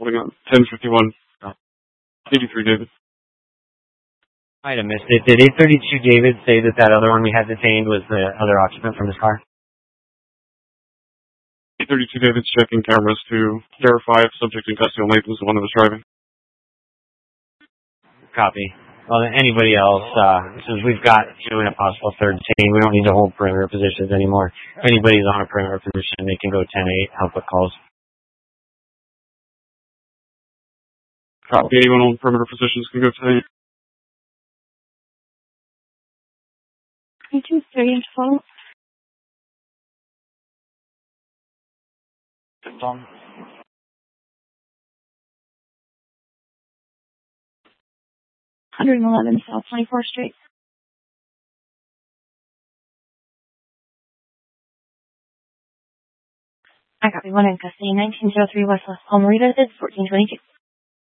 holding on 1051, 83 David. Might have missed it. Did 832 David say that other one we had detained was the other occupant from his car? 832 David's checking cameras to verify if subject in custody only was the one that was driving. Copy. Well, then anybody else, since we've got two in a possible third detain, we don't need to hold perimeter positions anymore. If anybody's on a perimeter position, they can go 10-8, help with calls. Copy. Anyone on perimeter positions can go 10-8. 22, 30, and 12. Tom. 111 South 24th Street. I copy. One in custody. 1903 West Palmerita is 1422.